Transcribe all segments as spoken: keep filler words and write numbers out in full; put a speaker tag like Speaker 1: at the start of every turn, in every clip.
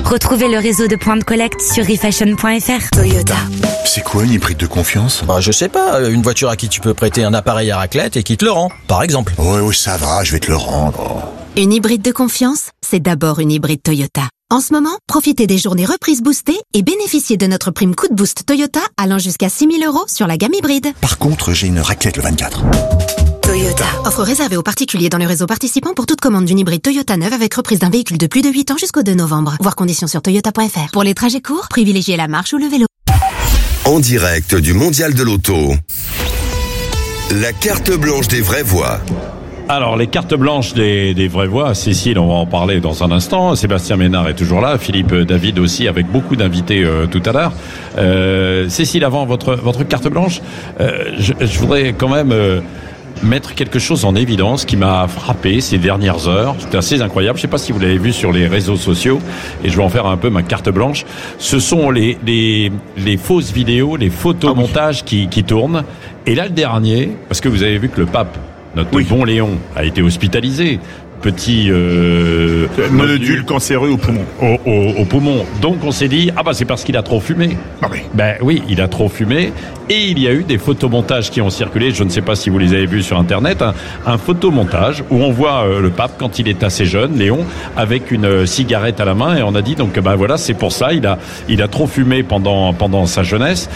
Speaker 1: Retrouvez le réseau de points de collecte sur refashion point f r. Toyota.
Speaker 2: C'est quoi une hybride de confiance ?
Speaker 3: Bah, je sais pas, une voiture à qui tu peux prêter un appareil à raclette et qui te le rend, par exemple.
Speaker 2: Oui, oui, ça va, je vais te le rendre.
Speaker 4: Une hybride de confiance, c'est d'abord une hybride Toyota. En ce moment, profitez des journées reprises boostées et bénéficiez de notre prime coup de boost Toyota allant jusqu'à six mille euros sur la gamme hybride.
Speaker 2: Par contre, j'ai une raclette le vingt-quatre.
Speaker 4: Toyota. Offre réservée aux particuliers dans le réseau participant pour toute commande d'une hybride Toyota neuve avec reprise d'un véhicule de plus de huit ans jusqu'au deux novembre. Voir conditions sur toyota point f r. Pour les trajets courts, privilégiez la marche ou le vélo.
Speaker 5: En direct du Mondial de l'Auto, la carte blanche des vraies voix.
Speaker 6: Alors, les cartes blanches des, des vraies voix, Cécile, on va en parler dans un instant. Sébastien Ménard est toujours là, Philippe David aussi, avec beaucoup d'invités euh, tout à l'heure. Euh, Cécile, avant votre votre carte blanche, euh, je, je voudrais quand même euh, mettre quelque chose en évidence qui m'a frappé ces dernières heures. C'est assez incroyable. Je ne sais pas si vous l'avez vu sur les réseaux sociaux, et je vais en faire un peu ma carte blanche. Ce sont les les, les fausses vidéos, les photomontages qui, qui tournent. Et là, le dernier, parce que vous avez vu que le pape, notre oui. bon Léon, a été hospitalisé. Petit euh,
Speaker 7: nodule cancéreux au poumon.
Speaker 6: Au, au, au poumon. Donc on s'est dit, ah bah c'est parce qu'il a trop fumé.
Speaker 7: Ah oui.
Speaker 6: Ben oui, il a trop fumé. Et il y a eu des photomontages qui ont circulé. Je ne sais pas si vous les avez vus sur Internet. Un, un photomontage où on voit euh, le pape quand il est assez jeune, Léon, avec une euh, cigarette à la main. Et on a dit donc ben voilà, c'est pour ça. Il a il a trop fumé pendant pendant sa jeunesse.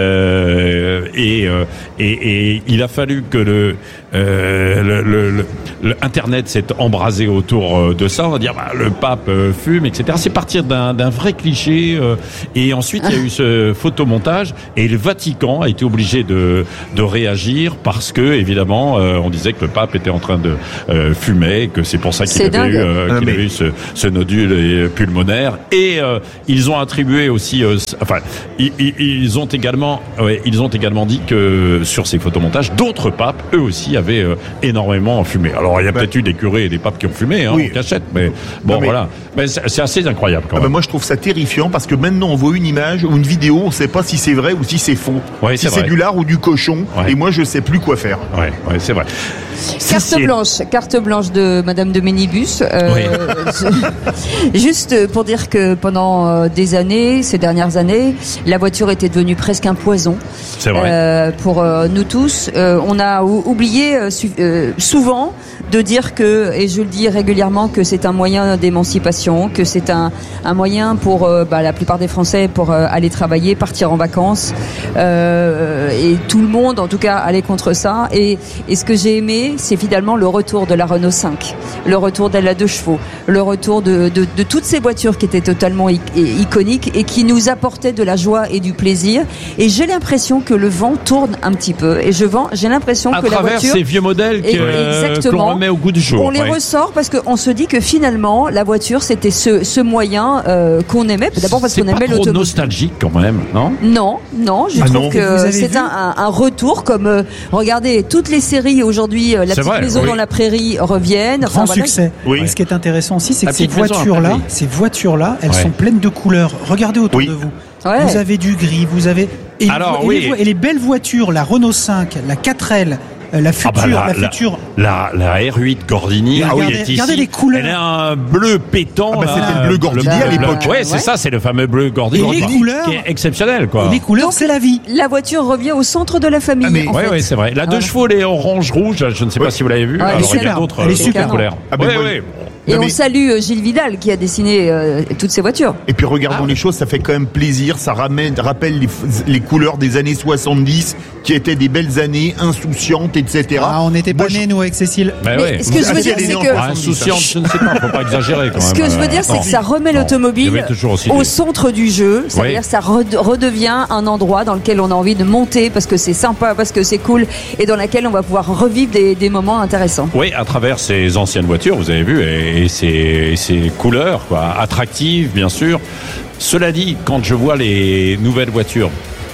Speaker 6: Euh, et, euh, et et il a fallu que le euh, le, le, le, le Internet s'est embrasé autour de ça. On va dire bah, le pape euh, fume, et cetera. C'est partir d'un d'un vrai cliché. Euh, et ensuite il y a eu ce photomontage et le Vatican a été obligé de de réagir parce que évidemment euh, on disait que le pape était en train de euh, fumer, que c'est pour ça qu'il avait eu, euh, qu'il ah, avait eu ce, ce nodule pulmonaire. Et euh, ils ont attribué aussi, euh, enfin ils, ils ont également, ouais, ils ont également dit que sur ces photomontages, d'autres papes, eux aussi, avaient euh, énormément fumé. Alors il y a bah, peut-être eu des curés et des papes qui ont fumé hein, oui. en cachette, mais bon non, mais, voilà. Mais c'est, c'est assez incroyable quand
Speaker 7: ah
Speaker 6: même.
Speaker 7: Bah moi je trouve ça terrifiant parce que maintenant on voit une image ou une vidéo, on ne sait pas si c'est vrai ou si c'est faux.
Speaker 6: Ouais,
Speaker 7: si
Speaker 6: c'est,
Speaker 7: c'est du lard ou du cochon, ouais. Et moi je sais plus quoi faire.
Speaker 6: Ouais, ouais, c'est vrai.
Speaker 8: Carte si blanche, carte blanche de Madame de Ménibus. Euh, oui. Juste pour dire que pendant des années, ces dernières années, la voiture était devenue presque un poison.
Speaker 6: C'est vrai.
Speaker 8: Euh, pour euh, nous tous, euh, on a oublié euh, su- euh, souvent de dire que, et je le dis régulièrement, que c'est un moyen d'émancipation, que c'est un, un moyen pour euh, bah, la plupart des Français pour euh, aller travailler, partir en vacances, euh, et tout le monde, en tout cas, allait contre ça. Et, et ce que j'ai aimé, c'est finalement le retour de la Renault cinq, le retour de la deux chevaux, le retour de, de, de toutes ces voitures qui étaient totalement i- iconiques et qui nous apportaient de la joie et du plaisir. Et j'ai l'impression que le vent tourne un petit peu. Et je vends, j'ai l'impression
Speaker 6: à
Speaker 8: que la voiture...
Speaker 6: À travers ces vieux modèles que,
Speaker 8: exactement,
Speaker 6: que l'on remet au goût du jour.
Speaker 8: On les
Speaker 6: ouais.
Speaker 8: ressort parce qu'on se dit que finalement, la voiture, c'était ce, ce moyen euh, qu'on aimait. D'abord parce
Speaker 6: c'est
Speaker 8: qu'on aimait
Speaker 6: l'automobile. C'est pas trop nostalgique quand même, non ?
Speaker 8: Non, non, je
Speaker 7: ah
Speaker 8: trouve
Speaker 7: non.
Speaker 8: que c'est un, un, un retour comme, euh, regardez, toutes les séries aujourd'hui, euh, La
Speaker 6: c'est
Speaker 8: Petite
Speaker 6: vrai,
Speaker 8: Maison
Speaker 6: oui.
Speaker 8: dans la Prairie reviennent.
Speaker 9: Grand
Speaker 8: enfin,
Speaker 9: succès.
Speaker 7: Voilà.
Speaker 9: Oui. Ce qui est intéressant aussi, c'est
Speaker 6: la
Speaker 9: que ces voitures-là, ces voitures-là, elles
Speaker 6: ouais.
Speaker 9: sont pleines de couleurs. Regardez autour
Speaker 7: oui.
Speaker 9: de vous.
Speaker 8: Ouais.
Speaker 9: Vous avez du gris, vous avez... Et,
Speaker 6: Alors,
Speaker 9: et,
Speaker 6: oui.
Speaker 9: les, et les belles voitures, la Renault cinq, la quatre L, la future,
Speaker 6: ah bah la,
Speaker 9: la future...
Speaker 6: La, la, la R huit Gordini,
Speaker 9: ah oui,
Speaker 6: qui est
Speaker 9: regardez,
Speaker 6: ici,
Speaker 9: regardez les couleurs.
Speaker 6: elle a un bleu pétant.
Speaker 7: Ah bah
Speaker 6: là,
Speaker 7: c'était le bleu Gordini
Speaker 6: le,
Speaker 7: à l'époque.
Speaker 6: Ouais, ouais, c'est ça, c'est le fameux bleu Gordini.
Speaker 9: Et les couleurs,
Speaker 6: qui est exceptionnel, quoi.
Speaker 9: Et les couleurs,
Speaker 8: donc,
Speaker 9: c'est la vie.
Speaker 8: La voiture revient au centre de la famille.
Speaker 7: Ah mais,
Speaker 8: en
Speaker 6: ouais,
Speaker 8: fait.
Speaker 6: ouais, c'est vrai. La deux ah, chevaux, les orange-rouge, je ne sais pas ouais. si vous l'avez vu.
Speaker 8: Ah,
Speaker 6: Alors,
Speaker 8: elle est
Speaker 6: il y a
Speaker 9: super.
Speaker 6: d'autres,
Speaker 9: Elle est super.
Speaker 6: couleurs.
Speaker 7: Ah, ben
Speaker 6: ouais,
Speaker 7: ouais.
Speaker 6: ouais.
Speaker 8: Et
Speaker 7: non,
Speaker 8: on
Speaker 7: mais...
Speaker 8: salue Gilles Vidal qui a dessiné euh, toutes ces voitures.
Speaker 7: Et puis regardons
Speaker 6: ah,
Speaker 7: les choses, ça fait quand même plaisir, ça ramène, rappelle les, les couleurs des années soixante-dix qui étaient des belles années, insouciantes, et cetera.
Speaker 9: Ah, on n'était pas nés, nous, avec Cécile.
Speaker 6: Bah
Speaker 8: mais
Speaker 6: ouais.
Speaker 8: ce que je veux dire, c'est que...
Speaker 6: Ah, insouciante, je ne sais pas, faut pas exagérer quand même.
Speaker 8: Ce que je veux dire, c'est que ça remet l'automobile au centre du jeu. C'est-à-dire que ça redevient un endroit dans lequel on a envie de monter parce que c'est sympa, parce que c'est cool, et dans lequel on va pouvoir revivre des, des moments intéressants.
Speaker 6: Oui, à travers ces anciennes voitures, vous avez vu, et, et ces, et ces couleurs, quoi, attractives, bien sûr. Cela dit, quand je vois les nouvelles voitures,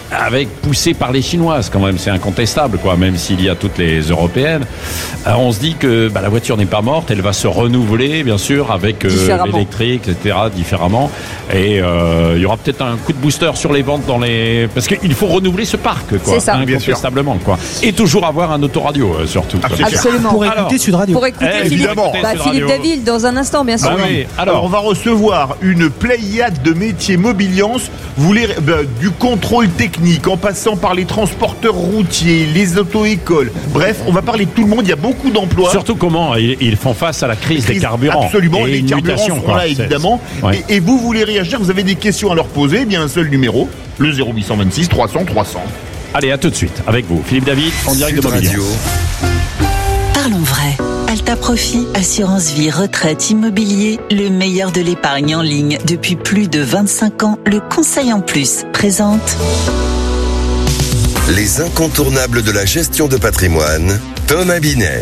Speaker 6: avec poussé par les Chinoises quand même, c'est incontestable quoi, même s'il y a toutes les européennes. Euh, on se dit que bah, la voiture n'est pas morte, elle va se renouveler bien sûr avec euh, l'électrique, et cetera différemment. Et euh, il y aura peut-être un coup de booster sur les ventes dans les, parce qu'il faut renouveler ce parc quoi, ça, incontestablement quoi. Et toujours avoir un autoradio euh, surtout.
Speaker 8: Ah, absolument.
Speaker 9: Pour écouter
Speaker 8: Alors,
Speaker 9: Sud Radio.
Speaker 8: Pour écouter
Speaker 7: eh,
Speaker 8: Philippe, bah,
Speaker 7: Sud
Speaker 8: Philippe Daville dans un instant bien sûr.
Speaker 7: Ah oui. Alors, Alors on va recevoir une pléiade de métiers Mobiliance. Vous voulez bah, du contrôle technique en passant par les transporteurs routiers, les auto-écoles. Bref, on va parler de tout le monde. Il y a beaucoup d'emplois.
Speaker 6: Surtout comment ils, ils font face à la crise, crise des carburants.
Speaker 7: Absolument,
Speaker 6: et
Speaker 7: les carburants sont quoi. Là évidemment. Ouais. Et, et vous voulez réagir, vous avez des questions à leur poser, eh bien un seul numéro, le zéro huit cent vingt-six trois cents trois cents.
Speaker 6: Allez, à tout de suite avec vous, Philippe David, en direct
Speaker 5: Sud
Speaker 6: de Mobiliance.
Speaker 10: Parlons vrai. Alta Profit, assurance vie, retraite, immobilier, le meilleur de l'épargne en ligne depuis plus de vingt-cinq ans. Le Conseil en Plus présente
Speaker 5: les incontournables de la gestion de patrimoine, Thomas Binet.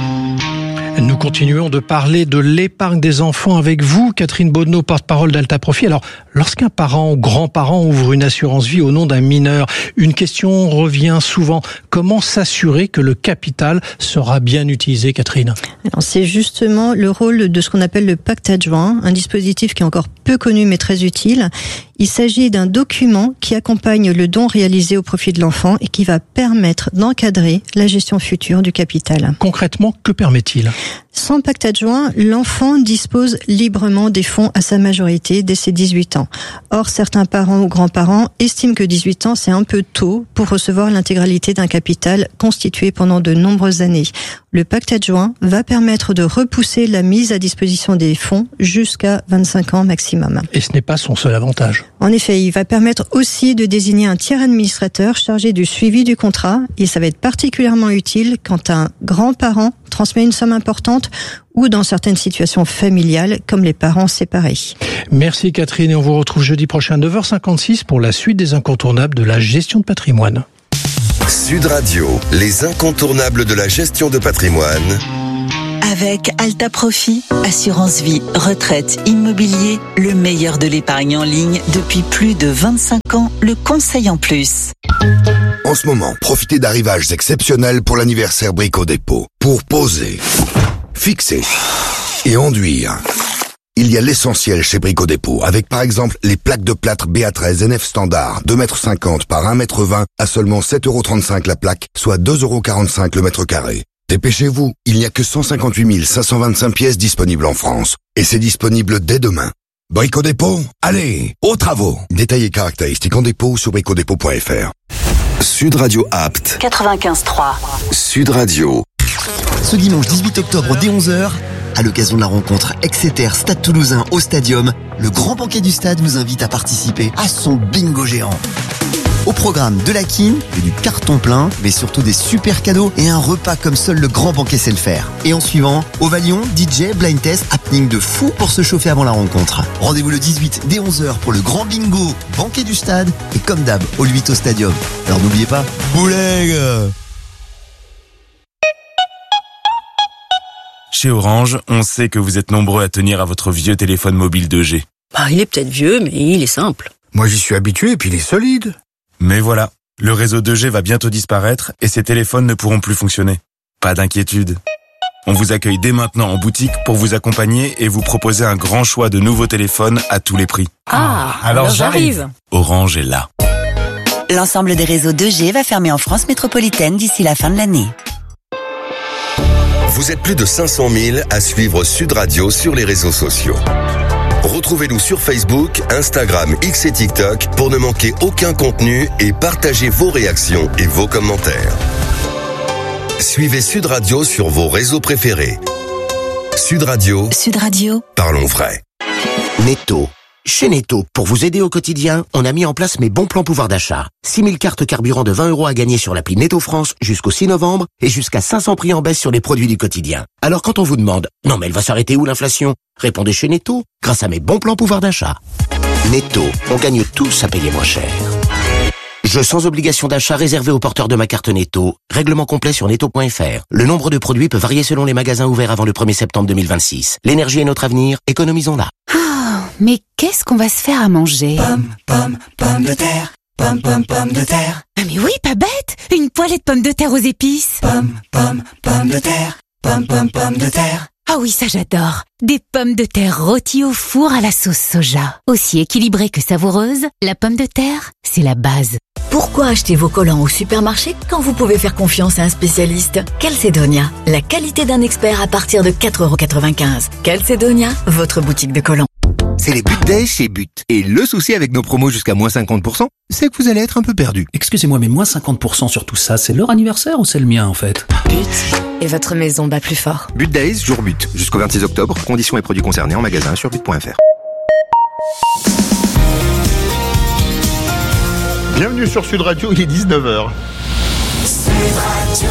Speaker 11: Nous continuons de parler de l'épargne des enfants avec vous, Catherine Bodneau, porte-parole d'Alta Profit. Alors, lorsqu'un parent ou grand-parent ouvre une assurance vie au nom d'un mineur, une question revient souvent. Comment s'assurer que le capital sera bien utilisé, Catherine ?
Speaker 12: Alors, c'est justement le rôle de ce qu'on appelle le pacte adjoint, un dispositif qui est encore peu connu mais très utile. Il s'agit d'un document qui accompagne le don réalisé au profit de l'enfant et qui va permettre d'encadrer la gestion future du capital.
Speaker 11: Concrètement, que permet-il ?
Speaker 12: Sans pacte adjoint, l'enfant dispose librement des fonds à sa majorité dès ses dix-huit ans. Or, certains parents ou grands-parents estiment que dix-huit ans, c'est un peu tôt pour recevoir l'intégralité d'un capital constitué pendant de nombreuses années. Le pacte adjoint va permettre de repousser la mise à disposition des fonds jusqu'à vingt-cinq ans maximum.
Speaker 11: Et ce n'est pas son seul avantage.
Speaker 12: En effet, il va permettre aussi de désigner un tiers administrateur chargé du suivi du contrat, et ça va être particulièrement utile quand un grand-parent transmet une somme importante ou dans certaines situations familiales comme les parents séparés.
Speaker 11: Merci Catherine et on vous retrouve jeudi prochain à neuf heures cinquante-six pour la suite des incontournables de la gestion de patrimoine.
Speaker 5: Sud Radio, les incontournables de la gestion de patrimoine.
Speaker 10: Avec Alta Profit, assurance vie, retraite, immobilier, le meilleur de l'épargne en ligne depuis plus de vingt-cinq ans, le Conseil en Plus.
Speaker 2: En ce moment, profitez d'arrivages exceptionnels pour l'anniversaire Brico Dépôt. Pour poser, fixer et enduire. Il y a l'essentiel chez Brico Dépôt, avec par exemple les plaques de plâtre B A treize N F standard, deux mètres cinquante par un mètre vingt à seulement sept euros trente-cinq la plaque, soit deux euros quarante-cinq le mètre carré. Dépêchez-vous, il n'y a que cent cinquante-huit mille cinq cent vingt-cinq pièces disponibles en France. Et c'est disponible dès demain. Brico Dépôt, allez, aux travaux. Détails et caractéristiques en dépôt sur brico dépôt point f r.
Speaker 5: Sud Radio Apt.
Speaker 10: quatre-vingt-quinze trois.
Speaker 5: Sud Radio.
Speaker 13: Ce dimanche dix-huit octobre dès onze heures, à l'occasion de la rencontre Exeter Stade Toulousain au Stadium, le grand banquet du stade vous invite à participer à son bingo géant. Au programme de la quine et du carton plein, mais surtout des super cadeaux et un repas comme seul le grand banquet sait le faire. Et en suivant, Ovalion, D J, blind test, happening de fou pour se chauffer avant la rencontre. Rendez-vous le dix-huit dès onze heures pour le grand bingo, banquet du stade et comme d'hab, au huit au Stadium. Alors n'oubliez pas, bouleg.
Speaker 14: Chez Orange, on sait que vous êtes nombreux à tenir à votre vieux téléphone mobile deux G.
Speaker 15: Bah, il est peut-être vieux, mais il est simple.
Speaker 2: Moi j'y suis habitué et puis il est solide.
Speaker 14: Mais voilà, le réseau deux G va bientôt disparaître et ces téléphones ne pourront plus fonctionner. Pas d'inquiétude. On vous accueille dès maintenant en boutique pour vous accompagner et vous proposer un grand choix de nouveaux téléphones à tous les prix.
Speaker 15: Ah, alors, alors j'arrive.
Speaker 14: Orange est là.
Speaker 10: L'ensemble des réseaux deux G va fermer en France métropolitaine d'ici la fin de l'année.
Speaker 5: Vous êtes plus de cinq cent mille à suivre Sud Radio sur les réseaux sociaux. Retrouvez-nous sur Facebook, Instagram, X et TikTok pour ne manquer aucun contenu et partagez vos réactions et vos commentaires. Suivez Sud Radio sur vos réseaux préférés. Sud Radio.
Speaker 10: Sud Radio.
Speaker 5: Parlons vrai.
Speaker 16: Netto. Chez Netto, pour vous aider au quotidien, on a mis en place mes bons plans pouvoir d'achat. six mille cartes carburant de vingt euros à gagner sur l'appli Netto France jusqu'au six novembre et jusqu'à cinq cents prix en baisse sur les produits du quotidien. Alors quand on vous demande « Non mais elle va s'arrêter où l'inflation ?» Répondez chez Netto, grâce à mes bons plans pouvoir d'achat. Netto, on gagne tous à payer moins cher. Jeu sans obligation d'achat réservé aux porteurs de ma carte Netto. Règlement complet sur netto point f r. Le nombre de produits peut varier selon les magasins ouverts avant le premier septembre deux mille vingt-six. L'énergie est notre avenir, économisons-la.
Speaker 17: Mais qu'est-ce qu'on va se faire à manger?
Speaker 18: Pommes, pommes, pommes de terre.
Speaker 1: Pomme, pomme, pomme de terre. Ah mais oui, pas bête. Une poêlée de pommes de terre aux épices. Pomme, pomme, pomme de terre. Pomme, pomme, pomme de terre. Ah oui, ça j'adore. Des pommes de terre rôties au four à la sauce soja. Aussi équilibrée que savoureuse, la pomme de terre, c'est la base.
Speaker 17: Pourquoi acheter vos collants au supermarché quand vous pouvez faire confiance à un spécialiste? Calcedonia, la qualité d'un expert à partir de quatre euros quatre-vingt-quinze. Calcedonia, votre boutique de collants.
Speaker 18: C'est les But Days chez But. Et le souci avec nos promos jusqu'à moins cinquante pour cent, c'est que vous allez être un peu perdu.
Speaker 19: Excusez-moi, mais moins cinquante pour cent sur tout ça, c'est leur anniversaire ou c'est le mien en fait?
Speaker 1: But. Et votre maison bat plus fort.
Speaker 18: But Days, jour But. Jusqu'au vingt-six octobre. Conditions et produits concernés en magasin sur but point f r.
Speaker 7: Bienvenue sur Sud Radio, il est dix-neuf heures.
Speaker 2: Sud Radio.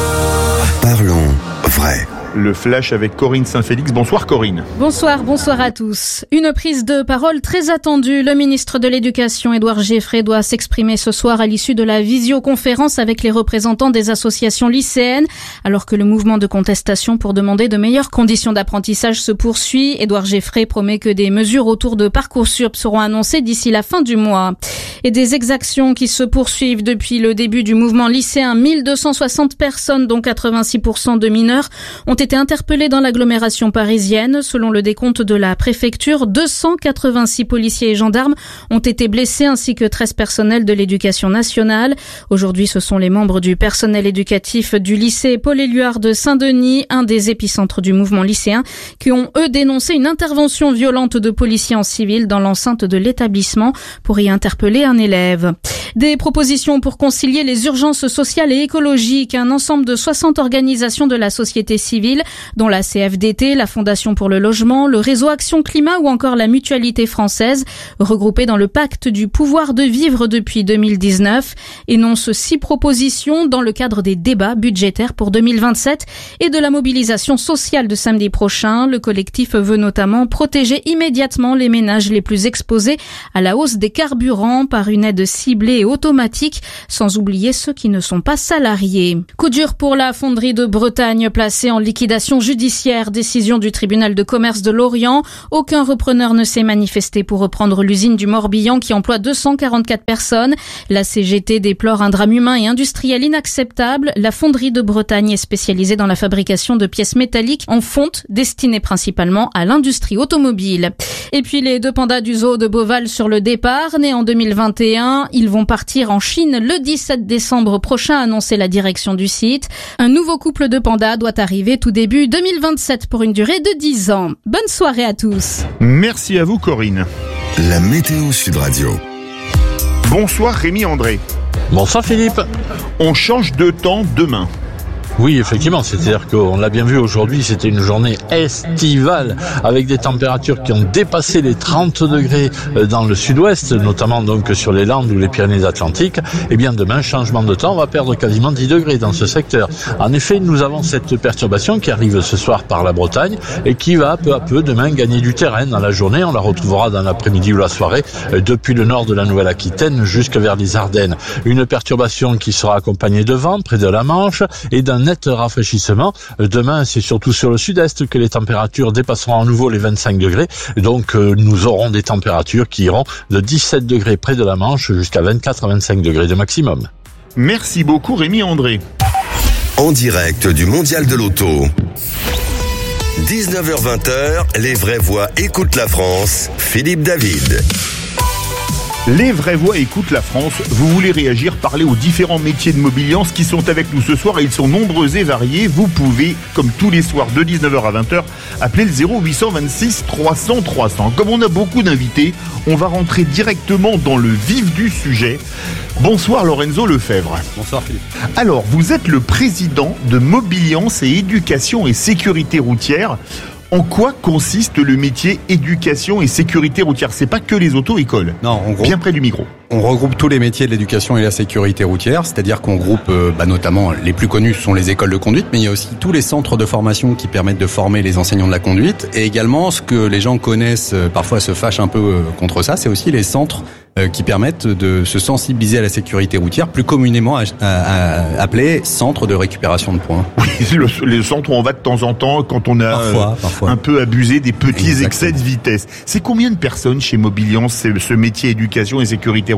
Speaker 2: Parlons vrai.
Speaker 7: Le flash avec Corinne Saint-Félix. Bonsoir Corinne.
Speaker 20: Bonsoir, bonsoir à tous. Une prise de parole très attendue. Le ministre de l'Éducation, Édouard Geoffrey, doit s'exprimer ce soir à l'issue de la visioconférence avec les représentants des associations lycéennes. Alors que le mouvement de contestation pour demander de meilleures conditions d'apprentissage se poursuit, Édouard Geoffrey promet que des mesures autour de Parcoursup seront annoncées d'ici la fin du mois. Et des exactions qui se poursuivent depuis le début du mouvement lycéen. mille deux cent soixante personnes, dont quatre-vingt-six pour cent de mineurs, ont été interpellés dans l'agglomération parisienne. Selon le décompte de la préfecture, deux cent quatre-vingt-six policiers et gendarmes ont été blessés ainsi que treize personnels de l'éducation nationale. Aujourd'hui, ce sont les membres du personnel éducatif du lycée Paul-Éluard de Saint-Denis, un des épicentres du mouvement lycéen, qui ont eux dénoncé une intervention violente de policiers en civil dans l'enceinte de l'établissement pour y interpeller un élève. Des propositions pour concilier les urgences sociales et écologiques. Un ensemble de soixante organisations de la société civile, dont la C F D T, la Fondation pour le logement, le réseau Action Climat ou encore la Mutualité française, regroupées dans le pacte du pouvoir de vivre depuis deux mille dix-neuf, énoncent six propositions dans le cadre des débats budgétaires pour deux mille vingt-sept et de la mobilisation sociale de samedi prochain. Le collectif veut notamment protéger immédiatement les ménages les plus exposés à la hausse des carburants par une aide ciblée et automatique, sans oublier ceux qui ne sont pas salariés. Coup dur pour la fonderie de Bretagne, placée en liquidation judiciaire. Décision du tribunal de commerce de Lorient. Aucun repreneur ne s'est manifesté pour reprendre l'usine du Morbihan qui emploie deux cent quarante-quatre personnes. La C G T déplore un drame humain et industriel inacceptable. La fonderie de Bretagne est spécialisée dans la fabrication de pièces métalliques en fonte, destinées principalement à l'industrie automobile. Et puis les deux pandas du zoo de Beauval sur le départ. Nés en deux mille vingt et un, ils vont partir en Chine le dix-sept décembre prochain, a annoncé la direction du site. Un nouveau couple de pandas doit arriver tout début deux mille vingt-sept pour une durée de dix ans. Bonne soirée à tous.
Speaker 7: Merci à vous Corinne.
Speaker 2: La météo Sud Radio.
Speaker 7: Bonsoir Rémi André.
Speaker 21: Bonsoir Philippe.
Speaker 7: On change de temps demain.
Speaker 21: Oui, effectivement, c'est-à-dire qu'on l'a bien vu aujourd'hui, c'était une journée estivale avec des températures qui ont dépassé les trente degrés dans le sud-ouest, notamment donc sur les Landes ou les Pyrénées-Atlantiques. Et bien demain, changement de temps, on va perdre quasiment dix degrés dans ce secteur. En effet, nous avons cette perturbation qui arrive ce soir par la Bretagne et qui va peu à peu demain gagner du terrain dans la journée. On la retrouvera dans l'après-midi ou la soirée depuis le nord de la Nouvelle-Aquitaine jusque vers les Ardennes. Une perturbation qui sera accompagnée de vent près de la Manche et d'un net rafraîchissement. Demain, c'est surtout sur le sud-est que les températures dépasseront à nouveau les vingt-cinq degrés. Donc, euh, nous aurons des températures qui iront de dix-sept degrés près de la Manche jusqu'à vingt-quatre à vingt-cinq degrés de maximum.
Speaker 7: Merci beaucoup Rémi André.
Speaker 5: En direct du Mondial de l'Auto. dix-neuf heures vingt, les vraies voix écoutent la France. Philippe David.
Speaker 7: Les vraies voix écoutent la France. Vous voulez réagir, parler aux différents métiers de mobiliance qui sont avec nous ce soir et ils sont nombreux et variés. Vous pouvez, comme tous les soirs de dix-neuf heures à vingt heures, appeler le zéro huit cent vingt-six trois cents trois cents. Comme on a beaucoup d'invités, on va rentrer directement dans le vif du sujet. Bonsoir Lorenzo Lefebvre.
Speaker 22: Bonsoir Philippe.
Speaker 7: Alors, vous êtes le président de Mobiliance et Éducation et Sécurité Routière. En quoi consiste le métier éducation et sécurité routière ? C'est pas que les auto-écoles.
Speaker 22: Non, on groupe,
Speaker 7: bien près du micro.
Speaker 22: On regroupe tous les métiers de l'éducation et la sécurité routière, c'est-à-dire qu'on groupe, euh, bah, notamment les plus connus sont les écoles de conduite, mais il y a aussi tous les centres de formation qui permettent de former les enseignants de la conduite, et également ce que les gens connaissent, euh, parfois se fâchent un peu euh, contre ça, c'est aussi les centres euh, qui permettent de se sensibiliser à la sécurité routière, plus communément à, à, à, appelés centres de récupération de points.
Speaker 7: Oui, le, les centres où on va de temps en temps quand on a
Speaker 22: parfois,
Speaker 7: euh,
Speaker 22: parfois.
Speaker 7: un peu abusé des petits
Speaker 22: Exactement.
Speaker 7: excès de vitesse. C'est combien de personnes chez Mobiliance, ce métier éducation et sécurité routière ?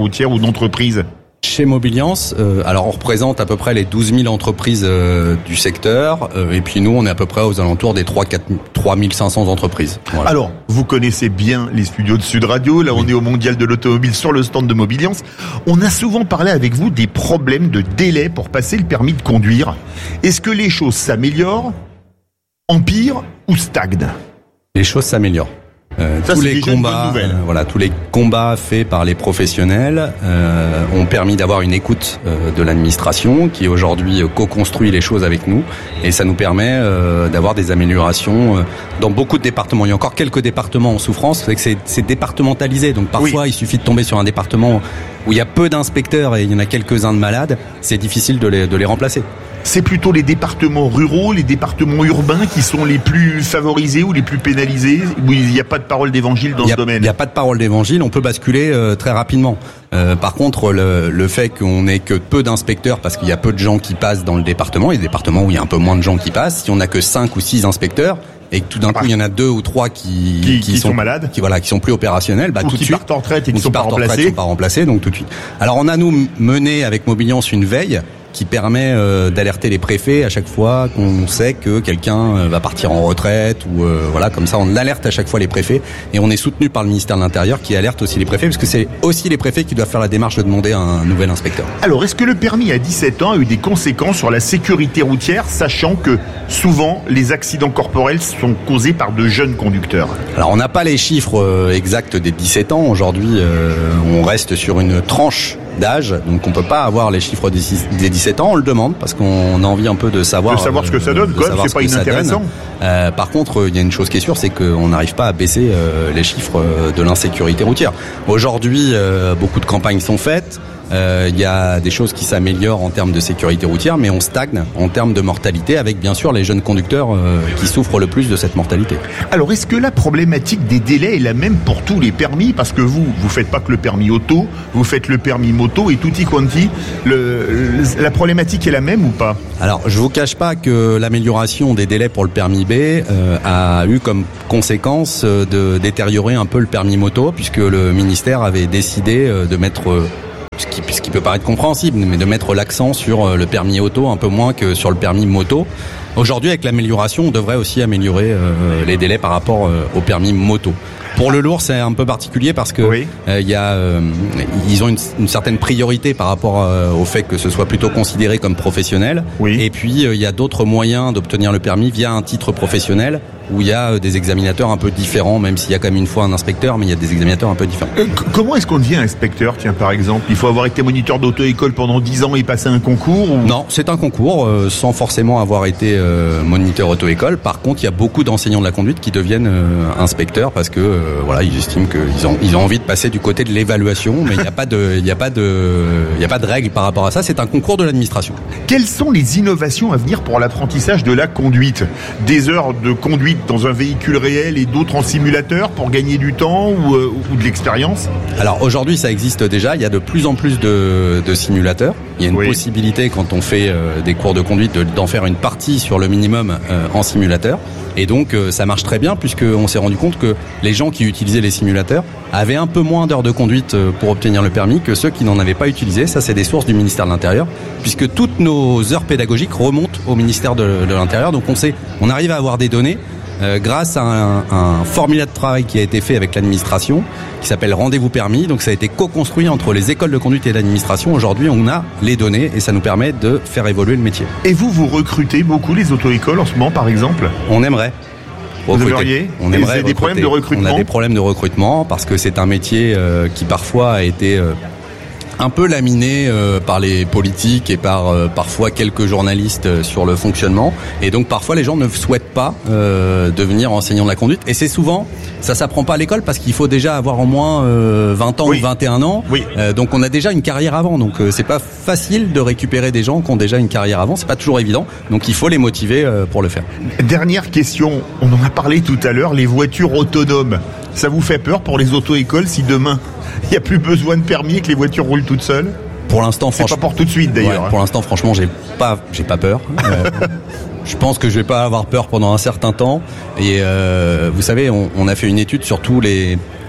Speaker 7: routière ou d'entreprises?
Speaker 22: Chez Mobiliance, euh, alors on représente à peu près les douze mille entreprises euh, du secteur, euh, et puis nous on est à peu près aux alentours des trois mille cinq cents entreprises. Voilà.
Speaker 7: Alors, vous connaissez bien les studios de Sud Radio, là oui. On est au Mondial de l'Automobile sur le stand de Mobiliance. On a souvent parlé avec vous des problèmes de délai pour passer le permis de conduire. Est-ce que les choses s'améliorent, empirent ou stagnent?
Speaker 22: Les choses s'améliorent. Euh,
Speaker 7: Ça,
Speaker 22: tous les combats, euh, voilà, tous les combats faits par les professionnels euh, ont permis d'avoir une écoute euh, de l'administration qui aujourd'hui euh, co-construit les choses avec nous, et ça nous permet euh, d'avoir des améliorations euh, dans beaucoup de départements. Il y a encore quelques départements en souffrance, c'est que c'est, c'est départementalisé, donc parfois oui. Il suffit de tomber sur un département où il y a peu d'inspecteurs et il y en a quelques-uns de malades, c'est difficile de les, de les remplacer.
Speaker 7: C'est plutôt les départements ruraux, les départements urbains qui sont les plus favorisés ou les plus pénalisés, où il n'y a pas de parole d'évangile dans
Speaker 22: a,
Speaker 7: ce domaine?
Speaker 22: Il n'y a pas de parole d'évangile, on peut basculer euh, très rapidement. Euh, par contre, le, le fait qu'on ait que peu d'inspecteurs, parce qu'il y a peu de gens qui passent dans le département, il y a des départements où il y a un peu moins de gens qui passent, si on n'a que cinq ou six inspecteurs, et que tout d'un coup il y en a deux ou trois qui
Speaker 7: qui, qui, qui sont, sont malades,
Speaker 22: qui voilà, qui sont plus opérationnels, bah
Speaker 7: ou
Speaker 22: tout
Speaker 7: qui
Speaker 22: de suite,
Speaker 7: partent en retraite et qui, qui sont pas remplacés,
Speaker 22: sont pas remplacés, donc tout de suite. Alors on a nous mené avec Mobiliance une veille qui permet euh, d'alerter les préfets à chaque fois qu'on sait que quelqu'un euh, va partir en retraite ou euh, voilà, comme ça on alerte à chaque fois les préfets, et on est soutenu par le ministère de l'Intérieur qui alerte aussi les préfets, parce que c'est aussi les préfets qui doivent faire la démarche de demander un nouvel inspecteur.
Speaker 7: Alors, est-ce que le permis à dix-sept ans a eu des conséquences sur la sécurité routière, sachant que souvent les accidents corporels sont causés par de jeunes conducteurs?
Speaker 22: Alors on n'a pas les chiffres euh, exacts des dix-sept ans, aujourd'hui euh, on reste sur une tranche d'âge, donc on peut pas avoir les chiffres des dix-sept ans, on le demande parce qu'on a envie un peu de savoir
Speaker 7: de savoir ce que ça donne, quoi, c'est pas inintéressant.
Speaker 22: Euh, par contre, il y a une chose qui est sûre, c'est qu'on n'arrive pas à baisser euh, les chiffres de l'insécurité routière. Aujourd'hui, euh, beaucoup de campagnes sont faites. Il euh, y a des choses qui s'améliorent en termes de sécurité routière, mais on stagne en termes de mortalité, avec bien sûr les jeunes conducteurs euh, qui souffrent le plus de cette mortalité.
Speaker 7: Alors, est-ce que la problématique des délais est la même pour tous les permis? Parce que vous, vous faites pas que le permis auto, vous faites le permis moto et tutti quanti. Le, le, la problématique est la même ou pas?
Speaker 22: Alors, je vous cache pas que l'amélioration des délais pour le permis B euh, a eu comme conséquence euh, de détériorer un peu le permis moto, puisque le ministère avait décidé euh, de mettre euh, Ce qui, ce qui peut paraître compréhensible, mais de mettre l'accent sur le permis auto un peu moins que sur le permis moto. Aujourd'hui, avec l'amélioration, on devrait aussi améliorer euh, les délais par rapport euh, au permis moto. Pour le lourd, c'est un peu particulier parce que oui. euh, y a, euh, ils ont une, une certaine priorité par rapport euh, au fait que ce soit plutôt considéré comme professionnel.
Speaker 7: Oui.
Speaker 22: Et puis, il euh, y a d'autres moyens d'obtenir le permis via un titre professionnel, où il y a euh, des examinateurs un peu différents, même s'il y a quand même une fois un inspecteur, mais il y a des examinateurs un peu différents.
Speaker 7: Euh, comment est-ce qu'on devient inspecteur, tiens, par exemple? Il faut avoir été moniteur d'auto-école pendant dix ans et passer un concours ou...
Speaker 22: Non, c'est un concours, euh, sans forcément avoir été euh, moniteur auto-école. Par contre, il y a beaucoup d'enseignants de la conduite qui deviennent euh, inspecteurs parce que euh, voilà, ils estiment qu'ils ont, ils ont envie de passer du côté de l'évaluation, mais il n'y a pas de, il y a pas de, il y a pas de règles par rapport à ça. C'est un concours de l'administration.
Speaker 7: Quelles sont les innovations à venir pour l'apprentissage de la conduite? Des heures de conduite dans un véhicule réel et d'autres en simulateur pour gagner du temps ou, euh, ou de l'expérience?
Speaker 22: Alors aujourd'hui, ça existe déjà. Il y a de plus en plus de, de simulateurs. Il y a une oui. possibilité, quand on fait euh, des cours de conduite, de, d'en faire une partie sur le minimum euh, en simulateur. Et donc euh, ça marche très bien, puisqu'on s'est rendu compte que les gens qui utilisaient les simulateurs avaient un peu moins d'heures de conduite euh, pour obtenir le permis que ceux qui n'en avaient pas utilisé. Ça, c'est des sources du ministère de l'Intérieur, puisque toutes nos heures pédagogiques remontent au ministère de, de l'Intérieur. Donc on sait, on arrive à avoir des données Euh, grâce à un, un formulaire de travail qui a été fait avec l'administration, qui s'appelle Rendez-vous Permis. Donc ça a été co-construit entre les écoles de conduite et l'administration. Aujourd'hui, on a les données et ça nous permet de faire évoluer le métier.
Speaker 7: Et vous, vous recrutez beaucoup les auto-écoles en ce moment, par exemple?
Speaker 22: On aimerait.
Speaker 7: Vous aimeriez?
Speaker 22: On aimerait. Vous avez
Speaker 7: des problèmes de recrutement?
Speaker 22: On a des problèmes de recrutement parce que c'est un métier euh, qui parfois a été... Euh, un peu laminé euh, par les politiques et par euh, parfois quelques journalistes euh, sur le fonctionnement, et donc parfois les gens ne souhaitent pas euh, devenir enseignant de la conduite, et c'est souvent, ça s'apprend pas à l'école parce qu'il faut déjà avoir au moins euh, vingt ans oui. ou vingt et un ans,
Speaker 7: oui.
Speaker 22: euh, donc on a déjà une carrière avant, donc euh, c'est pas facile de récupérer des gens qui ont déjà une carrière avant, c'est pas toujours évident, donc il faut les motiver euh, pour le faire.
Speaker 7: Dernière question, on en a parlé tout à l'heure, les voitures autonomes, ça vous fait peur pour les auto-écoles si demain il n'y a plus besoin de permis et que les voitures roulent toutes seules?
Speaker 22: Pour l'instant, franchement,
Speaker 7: c'est pas pour tout de suite d'ailleurs.
Speaker 22: Ouais, pour l'instant, franchement, j'ai pas, j'ai pas peur. Euh, je pense que je vais pas avoir peur pendant un certain temps. Et euh, vous savez, on, on a fait une étude sur tous les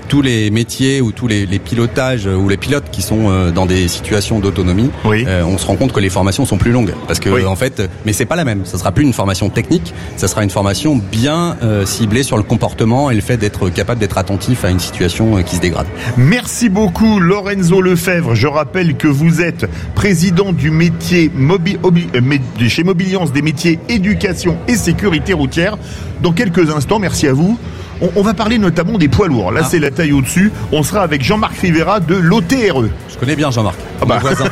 Speaker 22: tous les métiers ou tous les, les pilotages ou les pilotes qui sont euh, dans des situations d'autonomie, oui. euh, on se rend compte que les formations sont plus longues. Parce que, oui. en fait, mais c'est pas la même. Ça sera plus une formation technique, ça sera une formation bien euh, ciblée sur le comportement et le fait d'être capable d'être attentif à une situation euh, qui se dégrade.
Speaker 7: Merci beaucoup, Lorenzo Lefebvre. Je rappelle que vous êtes président du métier mobi- obi- euh, chez Mobiliance des métiers éducation et sécurité routière. Dans quelques instants, merci à vous. On, on va parler notamment des poids lourds. Là, ah. c'est la taille au-dessus. On sera avec Jean-Marc Rivera de l'O T R E.
Speaker 22: Je connais bien Jean-Marc.
Speaker 7: Ah bah.
Speaker 22: Mon voisin.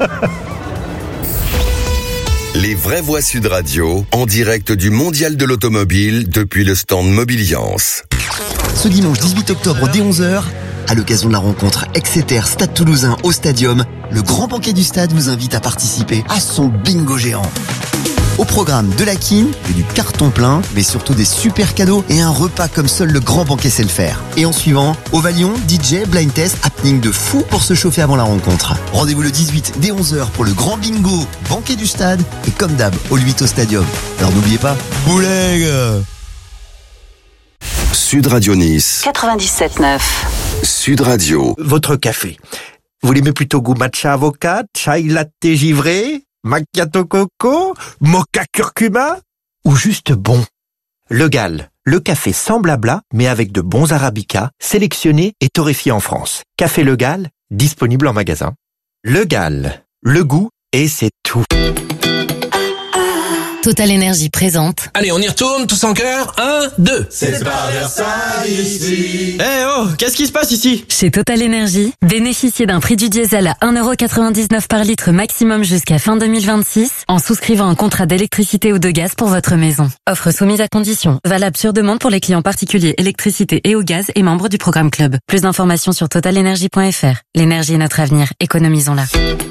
Speaker 5: Les vraies voix Sud Radio, en direct du Mondial de l'Automobile depuis le stand Mobiliance.
Speaker 13: Ce dimanche dix-huit octobre dès onze heures, à l'occasion de la rencontre Exeter Stade Toulousain au Stadium, le grand banquet du stade vous invite à participer à son bingo géant. Au programme de la quine et du carton plein, mais surtout des super cadeaux et un repas comme seul le grand banquet sait le faire. Et en suivant, Ovalion, D J, blind test, happening de fou pour se chauffer avant la rencontre. Rendez-vous le dix-huit dès onze heures pour le grand bingo, banquet du stade et comme d'hab, au huit au Stadium. Alors n'oubliez pas, bouleg
Speaker 5: Sud Radio Nice
Speaker 10: quatre-vingt-dix-sept neuf.
Speaker 5: Sud Radio.
Speaker 3: Votre café. Vous l'aimez plutôt goût matcha avocat, chai latte givré, macchiato coco, mocha curcuma ou juste bon? Le Gall, le café sans blabla mais avec de bons arabicas, sélectionnés et torréfiés en France. Café Le Gall, disponible en magasin. Le Gall, le goût et c'est tout.
Speaker 1: Total Énergie présente.
Speaker 4: Allez, on y retourne, tous en cœur. Un, deux.
Speaker 23: C'est pas Versailles ici.
Speaker 4: Eh oh, qu'est-ce qui se passe ici?
Speaker 1: Chez Total Énergie, bénéficiez d'un prix du diesel à un euro quatre-vingt-dix-neuf par litre maximum jusqu'à fin deux mille vingt-six en souscrivant un contrat d'électricité ou de gaz pour votre maison. Offre soumise à condition. Valable sur demande pour les clients particuliers électricité et au gaz et membres du programme Club. Plus d'informations sur total énergie point f r. L'énergie est notre avenir. Économisons-la.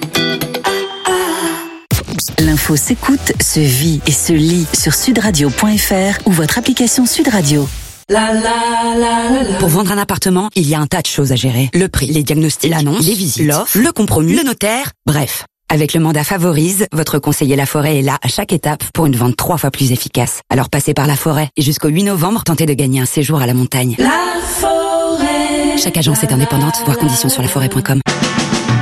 Speaker 10: L'info s'écoute, se vit et se lit sur sudradio point f r ou votre application Sud Radio.
Speaker 24: La, la, la, la, la. Pour vendre un appartement, il y a un tas de choses à gérer. Le prix, les diagnostics, l'annonce, les visites, l'offre, le compromis, le notaire, bref. Avec le mandat Favorise, votre conseiller Laforêt est là à chaque étape pour une vente trois fois plus efficace. Alors passez par Laforêt et jusqu'au huit novembre, tentez de gagner un séjour à la montagne.
Speaker 23: La forêt.
Speaker 24: Chaque agence est indépendante, voir conditions sur laforêt point com.